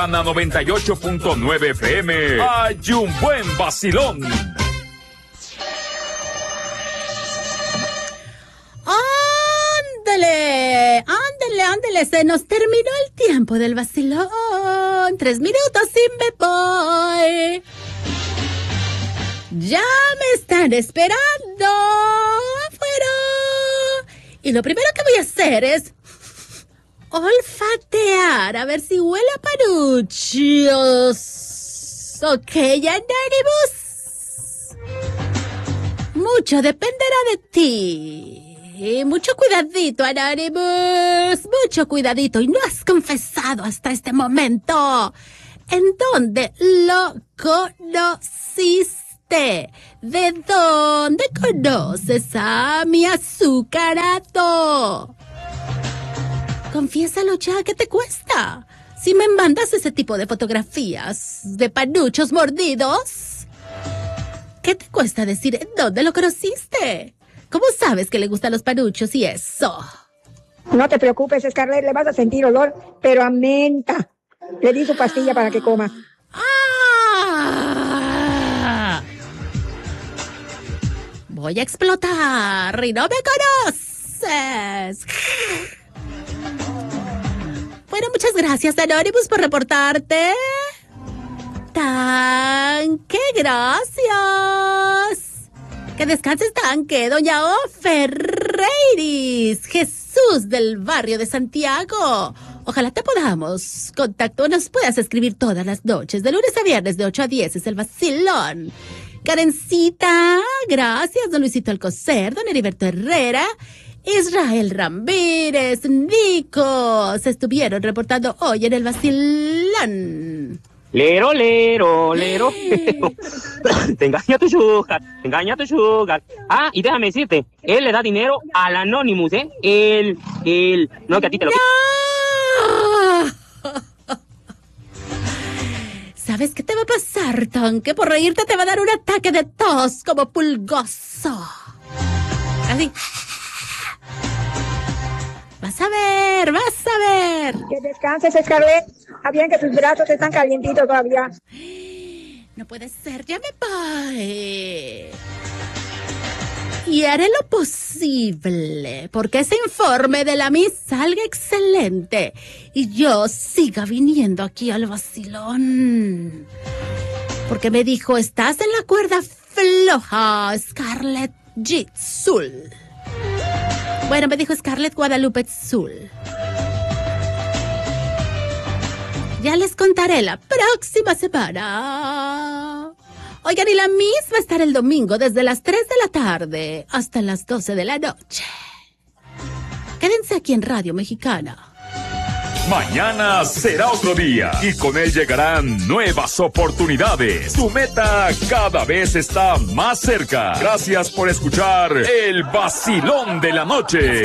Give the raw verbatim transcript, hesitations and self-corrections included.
Ana noventa y ocho punto nueve F M. Hay un buen vacilón. Ándale, ándale, ándale, se nos terminó el tiempo del vacilón. Tres minutos y me voy. Ya me están esperando afuera. Y lo primero que voy a hacer es olfatear, a ver si huele a panuchos. Ok, Anonymous. Mucho dependerá de ti. Mucho cuidadito, Anonymous. Mucho cuidadito. Y no has confesado hasta este momento. ¿En dónde lo conociste? ¿De dónde conoces a mi azucarado? Confiésalo ya, ¿qué te cuesta? Si me mandas ese tipo de fotografías de panuchos mordidos, ¿qué te cuesta decir en dónde lo conociste? ¿Cómo sabes que le gustan los panuchos y eso? No te preocupes, Scarlett, le vas a sentir olor, pero a menta. Le di su pastilla para que coma. ¡Ah! Voy a explotar y no me conoces. Bueno, muchas gracias, Anonymous, por reportarte. Tanque, gracias. Que descanses, Tanque. Doña O. Ferreiris, Jesús del barrio de Santiago. Ojalá te podamos contacto, nos puedas escribir todas las noches, de lunes a viernes, de ocho a diez, es el vacilón. Karencita, gracias. Don Luisito Alcocer, don Heriberto Herrera, Israel Ramírez, Nico, se estuvieron reportando hoy en el vacilón. Lero, lero, lero. Te engaña tu sugar, te engaña tu sugar. Ah, y déjame decirte, él le da dinero al Anonymous, ¿eh? Él, él, no que a ti te lo... ¡No! ¿Sabes qué te va a pasar, Tanque? Por reírte te va a dar un ataque de tos como pulgoso. Así. Vas a ver, vas a ver. Que descanses, Scarlett. Ah, bien que tus brazos están calientitos todavía. No puede ser, ya me voy. Y haré lo posible porque ese informe de la Miss salga excelente y yo siga viniendo aquí al vacilón. Porque me dijo, estás en la cuerda floja, Scarlett Jitsul. Bueno, me dijo Scarlett Guadalupe Zul. Ya les contaré la próxima semana. Oigan, y la Miss va a estar el domingo desde las tres de la tarde hasta las doce de la noche. Quédense aquí en Radio Mexicana. Mañana será otro día y con él llegarán nuevas oportunidades. Tu meta cada vez está más cerca. Gracias por escuchar El Vacilón de la Noche.